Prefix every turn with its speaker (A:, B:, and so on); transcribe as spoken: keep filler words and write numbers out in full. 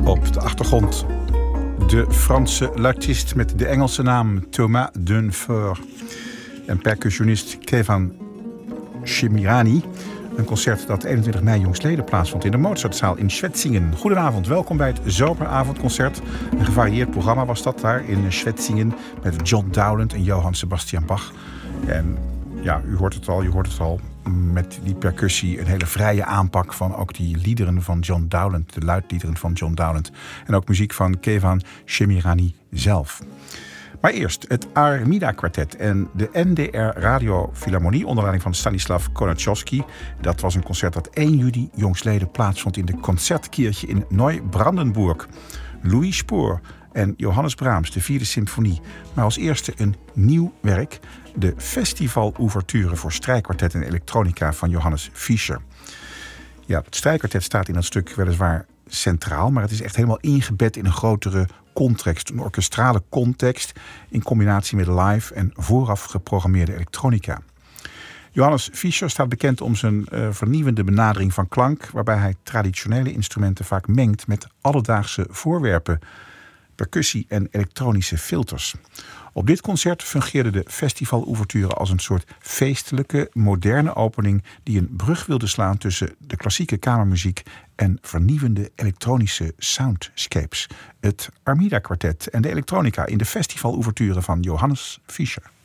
A: Op de achtergrond de Franse luitist met de Engelse naam Thomas Dunfort en percussionist Keivan Shemirani. Een concert dat eenentwintig mei jongstleden plaatsvond in de Mozartzaal in Schwetzingen. Goedenavond, welkom bij het Zomeravondconcert. Een gevarieerd programma was dat daar in Schwetzingen met John Dowland en Johann Sebastian Bach. En ja, u hoort het al, u hoort het al. Met die percussie een hele vrije aanpak van ook die liederen van John Dowland, de luidliederen van John Dowland. En ook muziek van Keivan Shemirani zelf. Maar eerst het Armida Kwartet en de N D R Radio Philharmonie onder leiding van Stanislav Konachowski. Dat was een concert dat één juli jongstleden plaatsvond in de Concertkirche in Neubrandenburg. Louis Spohr en Johannes Brahms, de vierde symfonie. Maar als eerste een nieuw werk, de Festival-ouverture voor strijkkwartet en elektronica van Johannes Fischer. Ja, het strijkkwartet staat in dat stuk weliswaar centraal, maar het is echt helemaal ingebed in een grotere context, een orkestrale context in combinatie met live en vooraf geprogrammeerde elektronica. Johannes Fischer staat bekend om zijn uh, vernieuwende benadering van klank, waarbij hij traditionele instrumenten vaak mengt met alledaagse voorwerpen, percussie en elektronische filters. Op dit concert fungeerde de festival-ouverture als een soort feestelijke, moderne opening die een brug wilde slaan tussen de klassieke kamermuziek en vernieuwende elektronische soundscapes. Het Armida Kwartet en de elektronica in de festival-ouverture van Johannes Fischer.